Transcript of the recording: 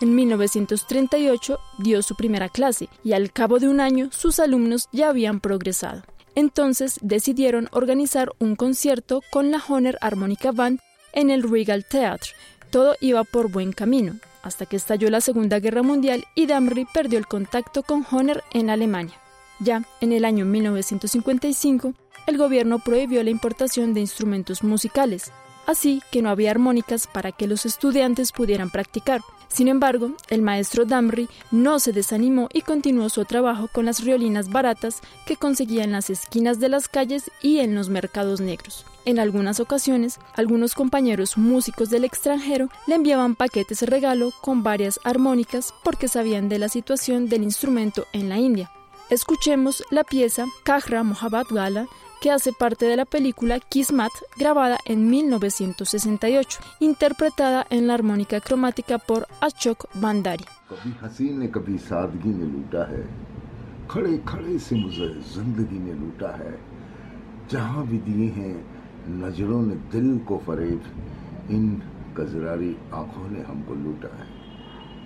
En 1938 dio su primera clase y al cabo de un año sus alumnos ya habían progresado. Entonces decidieron organizar un concierto con la Hohner Harmonica Band en el Regal Theatre. Todo iba por buen camino, hasta que estalló la Segunda Guerra Mundial y Damri perdió el contacto con Hohner en Alemania. Ya en el año 1955, el gobierno prohibió la importación de instrumentos musicales, así que no había armónicas para que los estudiantes pudieran practicar. Sin embargo, el maestro Damri no se desanimó y continuó su trabajo con las riolinas baratas que conseguía en las esquinas de las calles y en los mercados negros. En algunas ocasiones, algunos compañeros músicos del extranjero le enviaban paquetes regalo con varias armónicas porque sabían de la situación del instrumento en la India. Escuchemos la pieza Kahra Mohabbat Wala, que hace parte de la película Kismat, grabada en 1968, interpretada en la armónica cromática por Ashok Bandari. कभी हंसी ने कभी सादगी ने लूटा है, खड़े खड़े से मुझे जिंदगी ने लूटा है, जहां भी दिए हैं नजरों ने दिल को फरेब, इन कजरारी आंखों ने हमको लूटा है.